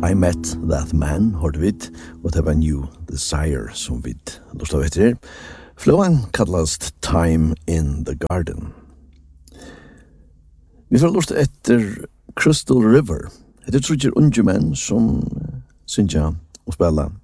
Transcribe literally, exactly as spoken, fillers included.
I Met That Man, hørte vi, og det var New Desire som vi lust av etter. Flåan kallast Time in the Garden. Vi får lust etter Crystal River. Det er trutjer unge menn som synger og spiller